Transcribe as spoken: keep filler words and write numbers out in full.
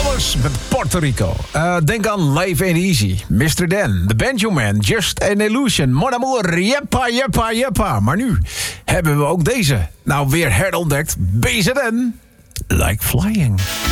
Alles met Puerto Rico. Uh, denk aan Life Ain't Easy, mister Dan, The Benjamin, Just an Illusion, Mon Amour, Jeppa, Jeppa, Jeppa. Maar nu hebben we ook deze. Nou, weer herontdekt, B Z N, Like Flying.